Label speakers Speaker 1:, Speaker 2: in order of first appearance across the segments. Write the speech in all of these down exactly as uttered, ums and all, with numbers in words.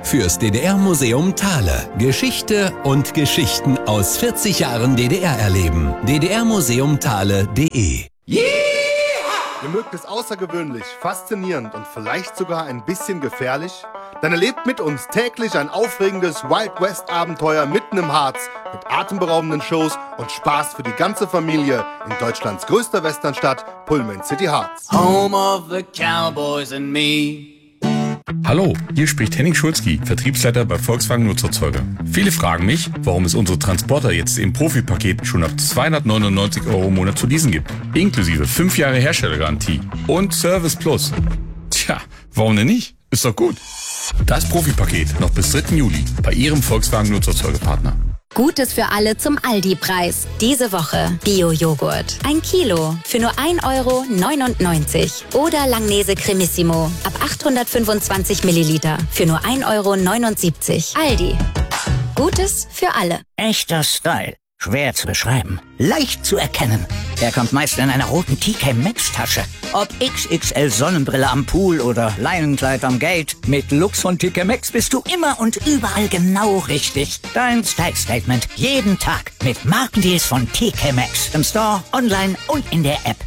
Speaker 1: fürs D D R-Museum Thale. Geschichte und Geschichten aus vierzig Jahren D D R erleben. d d r museum thale punkt d e.
Speaker 2: Yeah! Ihr mögt es außergewöhnlich, faszinierend und vielleicht sogar ein bisschen gefährlich? Dann erlebt mit uns täglich ein aufregendes Wild West Abenteuer mitten im Harz mit atemberaubenden Shows und Spaß für die ganze Familie in Deutschlands größter Westernstadt, Pullman City Harz.
Speaker 3: Home of the Cowboys and me.
Speaker 4: Hallo, hier spricht Henning Schulzki, Vertriebsleiter bei Volkswagen Nutzerzeuger. Viele fragen mich, warum es unsere Transporter jetzt im Profipaket schon ab zweihundertneunundneunzig Euro im Monat zu leasen gibt. Inklusive fünf Jahre Herstellergarantie und Service Plus. Tja, warum denn nicht? Ist doch gut. Das Profipaket noch bis dritten Juli bei Ihrem Volkswagen Nutzerzeugerpartner.
Speaker 5: Gutes für alle zum Aldi-Preis. Diese Woche Bio-Joghurt. Ein Kilo für nur ein Euro neunundneunzig. Oder Langnese Cremissimo ab achthundertfünfundzwanzig Milliliter für nur ein Euro neunundsiebzig. Aldi. Gutes für alle.
Speaker 6: Echter Style. Schwer zu beschreiben. Leicht zu erkennen. Er kommt meist in einer roten T K Maxx Tasche. Ob X X L Sonnenbrille am Pool oder Leinenkleid am Gate. Mit Lux von T K Maxx bist du immer und überall genau richtig. Dein Style Statement jeden Tag mit Markendeals von T K Maxx. Im Store, online und in der App.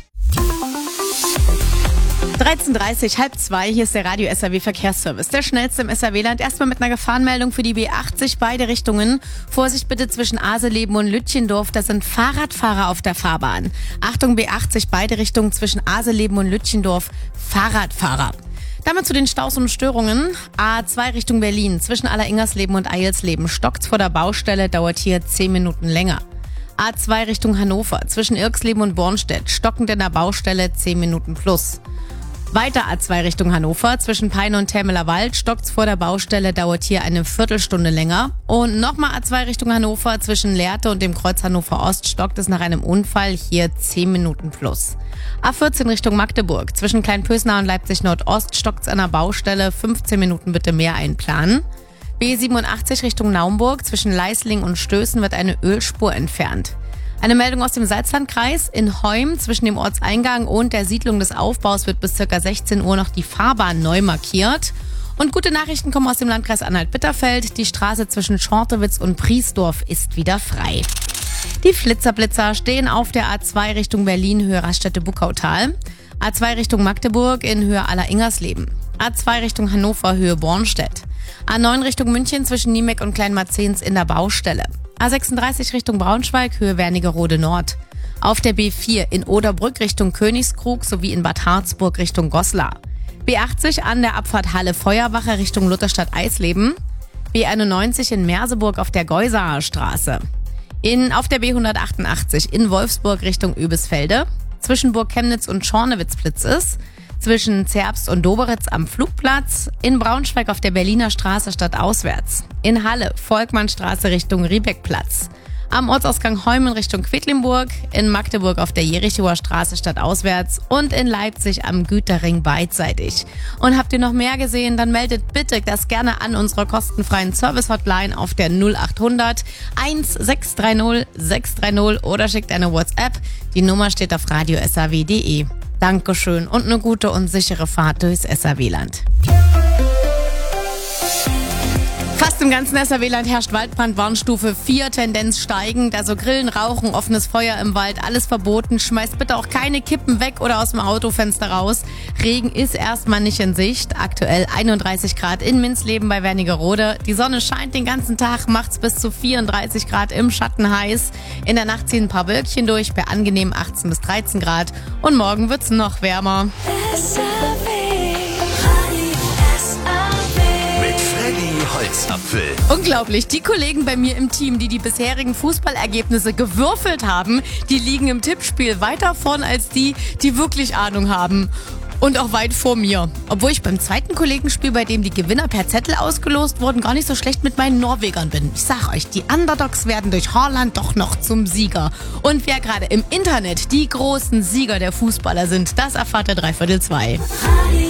Speaker 7: dreizehn Uhr dreißig, halb zwei, hier ist der Radio S R W Verkehrsservice. Der schnellste im S R W-Land. Erstmal mit einer Gefahrenmeldung für die B achtzig, beide Richtungen. Vorsicht bitte zwischen Aseleben und Lütchendorf, da sind Fahrradfahrer auf der Fahrbahn. Achtung, B achtzig, beide Richtungen zwischen Aseleben und Lütchendorf, Fahrradfahrer. Damit zu den Staus und Störungen. A zwei Richtung Berlin, zwischen Alleringers-Leben und Eilsleben. Stockt's vor der Baustelle, dauert hier zehn Minuten länger. A zwei Richtung Hannover, zwischen Irksleben und Bornstedt. Stockend in der Baustelle, zehn Minuten plus. Weiter A zwei Richtung Hannover, zwischen Peine und Termeler Wald, stockt's vor der Baustelle, dauert hier eine Viertelstunde länger. Und nochmal A zwei Richtung Hannover, zwischen Lehrte und dem Kreuz Hannover Ost, stockt es nach einem Unfall, hier zehn Minuten plus. A vierzehn Richtung Magdeburg, zwischen Kleinpösnau und Leipzig Nordost, stockt's an der Baustelle, fünfzehn Minuten bitte mehr einplanen. B siebenundachtzig Richtung Naumburg, zwischen Leisling und Stößen wird eine Ölspur entfernt. Eine Meldung aus dem Salzlandkreis. In Heum zwischen dem Ortseingang und der Siedlung des Aufbaus wird bis ca. sechzehn Uhr noch die Fahrbahn neu markiert. Und gute Nachrichten kommen aus dem Landkreis Anhalt-Bitterfeld. Die Straße zwischen Schortewitz und Priesdorf ist wieder frei. Die Flitzerblitzer stehen auf der A zwei Richtung Berlin, Höhe Raststätte-Buckautal. A zwei Richtung Magdeburg in Höhe Alleringers-Leben. A zwei Richtung Hannover, Höhe Bornstedt. A neun Richtung München zwischen Niemeck und Kleinmarzens in der Baustelle. A sechsunddreißig Richtung Braunschweig, Höhe Wernigerode Nord. Auf der B vier in Oderbrück Richtung Königskrug sowie in Bad Harzburg Richtung Goslar. B achtzig an der Abfahrt Halle-Feuerwache Richtung Lutherstadt-Eisleben. B einundneunzig in Merseburg auf der Geusaaer Straße. In, auf der B hundertachtundachtzig in Wolfsburg Richtung Oebisfelde. Zwischen Burg Chemnitz und Schornewitz blitzt es. Zwischen Zerbst und Doberitz am Flugplatz, in Braunschweig auf der Berliner Straße stadtauswärts, in Halle Volkmannstraße Richtung Riebeckplatz, am Ortsausgang Heumen Richtung Quedlinburg, in Magdeburg auf der Jerichower Straße stadtauswärts und in Leipzig am Güterring beidseitig. Und habt ihr noch mehr gesehen, dann meldet bitte das gerne an unserer kostenfreien Service-Hotline auf der null achthundert sechs drei null sechs drei null oder schickt eine WhatsApp. Die Nummer steht auf radio s r w punkt d e. Dankeschön und eine gute und sichere Fahrt durchs S R W-Land. Fast im ganzen S R W-Land herrscht Waldbrand, Warnstufe vier, Tendenz steigend. Also Grillen, Rauchen, offenes Feuer im Wald, alles verboten. Schmeißt bitte auch keine Kippen weg oder aus dem Autofenster raus. Regen ist erstmal nicht in Sicht. Aktuell einunddreißig Grad in Minzleben bei Wernigerode. Die Sonne scheint den ganzen Tag, macht's bis zu vierunddreißig Grad im Schatten heiß. In der Nacht ziehen ein paar Wölkchen durch bei angenehm achtzehn bis dreizehn Grad. Und morgen wird's noch wärmer.
Speaker 8: S R W.
Speaker 1: Holzapfel.
Speaker 7: Unglaublich, die Kollegen bei mir im Team, die die bisherigen Fußballergebnisse gewürfelt haben, die liegen im Tippspiel weiter vorn als die, die wirklich Ahnung haben. Und auch weit vor mir. Obwohl ich beim zweiten Kollegenspiel, bei dem die Gewinner per Zettel ausgelost wurden, gar nicht so schlecht mit meinen Norwegern bin. Ich sag euch, die Underdogs werden durch Haaland doch noch zum Sieger. Und wer gerade im Internet die großen Sieger der Fußballer sind, das erfahrt ihr dreiviertel zwei.